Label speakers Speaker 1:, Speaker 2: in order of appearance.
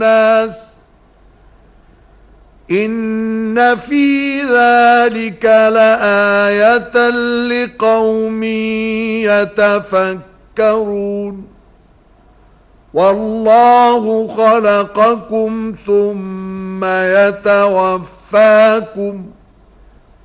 Speaker 1: الناس إن في ذلك لآية لقوم يتفكرون والله خلقكم ثم يتوفاكم